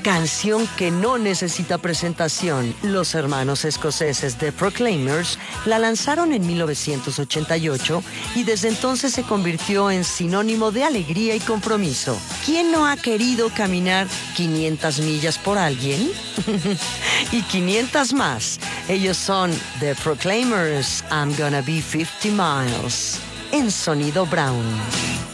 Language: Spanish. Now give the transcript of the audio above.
Canción que no necesita presentación. Los hermanos escoceses The Proclaimers la lanzaron en 1988 y desde entonces se convirtió en sinónimo de alegría y compromiso. ¿Quién no ha querido caminar 500 millas por alguien? Y 500 más. Ellos son The Proclaimers, I'm Gonna Be 50 Miles, en Sonido Brown.